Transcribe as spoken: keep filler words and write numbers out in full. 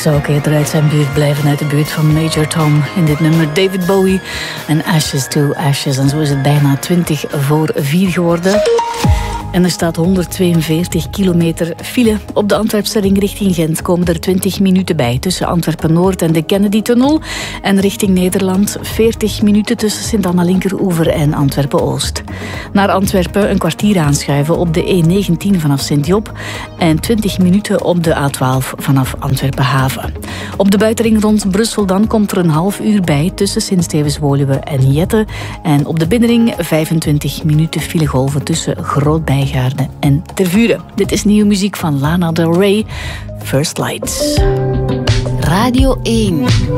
zou ook eerder uit zijn buurt blijven, uit de buurt van Major Tom. In dit nummer David Bowie en Ashes to Ashes. En zo is het bijna twintig voor vier geworden. En er staat honderdtweeënveertig kilometer file. Op de Antwerpse ring richting Gent komen er twintig minuten bij. Tussen Antwerpen-Noord en de Kennedy-tunnel. En richting Nederland veertig minuten tussen Sint-Anna-Linkeroever en Antwerpen-Oost. Naar Antwerpen een kwartier aanschuiven op de E negentien vanaf Sint-Job. En twintig minuten op de A twaalf vanaf Antwerpen-Haven. Op de buitenring rond Brussel dan komt er een half uur bij tussen Sint-Stevens-Woluwe en Jette. En op de binnenring vijfentwintig minuten filegolven tussen Groot-Bijgaarden en Tervuren. Dit is nieuwe muziek van Lana Del Rey, First Lights. Radio één.